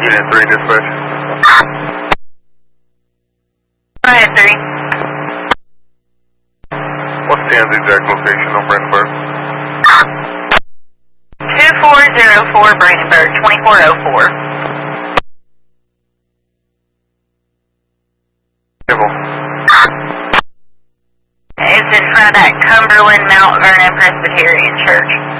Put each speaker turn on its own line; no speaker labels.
Unit 3 dispatch.
Unit 3.
What's Dan's exact location on Brandenburg?
2404 Brandenburg, 2404. It's in front of that Cumberland Mount Vernon Presbyterian Church.